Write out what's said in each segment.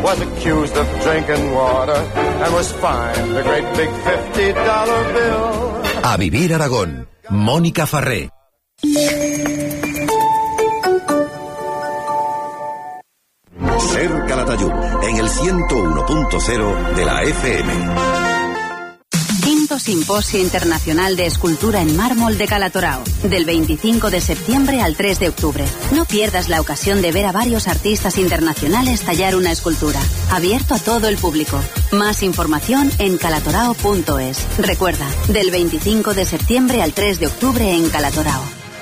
was accused of drinking water and was fined a great big $50 bill. A Vivir Aragón, Mónica Farré. Ser Calatayud, en el 101.0 de la FM. Quinto Simposio Internacional de Escultura en Mármol de Calatorao, del 25 de septiembre al 3 de octubre. No pierdas la ocasión de ver a varios artistas internacionales tallar una escultura. Abierto a todo el público. Más información en calatorao.es. Recuerda, del 25 de septiembre al 3 de octubre en Calatorao.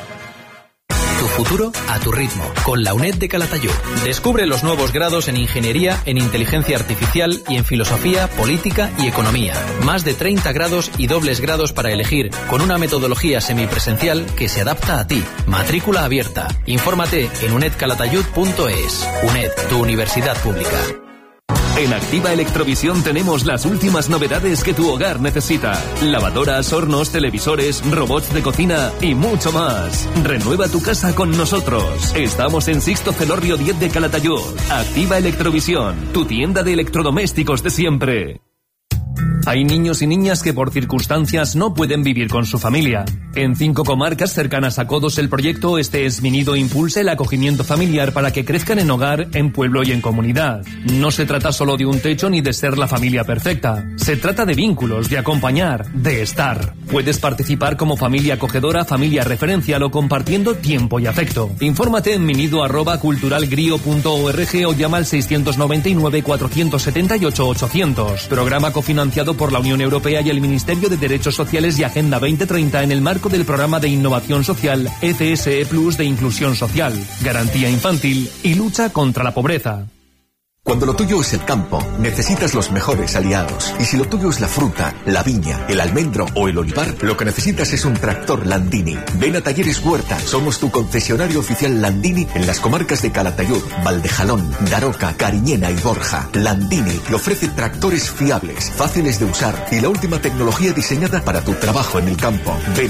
Tu futuro a tu ritmo, con la UNED de Calatayud. Descubre los nuevos grados en Ingeniería, en Inteligencia Artificial y en Filosofía, Política y Economía. Más de 30 grados y dobles grados para elegir, con una metodología semipresencial que se adapta a ti. Matrícula abierta. Infórmate en unedcalatayud.es. UNED, tu universidad pública. En Activa Electrovisión tenemos las últimas novedades que tu hogar necesita. Lavadoras, hornos, televisores, robots de cocina y mucho más. Renueva tu casa con nosotros. Estamos en Sixto Celorrio 10 de Calatayud. Activa Electrovisión, tu tienda de electrodomésticos de siempre. Hay niños y niñas que por circunstancias no pueden vivir con su familia. En 5 comarcas cercanas a Codos el proyecto Este es mi nido impulsa el acogimiento familiar para que crezcan en hogar, en pueblo y en comunidad. No se trata solo de un techo ni de ser la familia perfecta. Se trata de vínculos, de acompañar, de estar. Puedes participar como familia acogedora, familia referencial o compartiendo tiempo y afecto. Infórmate en minido@culturalgrio.org o llama al 699 478 800. Programa cofinanciado por la Unión Europea y el Ministerio de Derechos Sociales y Agenda 2030 en el marco del Programa de Innovación Social FSE Plus de Inclusión Social, Garantía Infantil y Lucha contra la Pobreza. Cuando lo tuyo es el campo, necesitas los mejores aliados. Y si lo tuyo es la fruta, la viña, el almendro o el olivar, lo que necesitas es un tractor Landini. Ven a Talleres Huerta, somos tu concesionario oficial Landini en las comarcas de Calatayud, Valdejalón, Daroca, Cariñena y Borja. Landini le ofrece tractores fiables, fáciles de usar y la última tecnología diseñada para tu trabajo en el campo. Ven